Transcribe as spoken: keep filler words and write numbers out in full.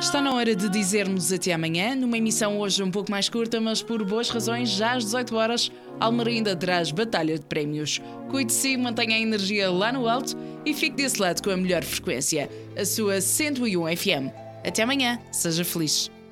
Está na hora de dizermos até amanhã, numa emissão hoje um pouco mais curta, mas por boas razões, já às dezoito horas, Almerinda traz batalha de prémios. Cuide-se, mantenha a energia lá no alto e fique desse lado com a melhor frequência, a sua cento e um F M. Até amanhã, seja feliz.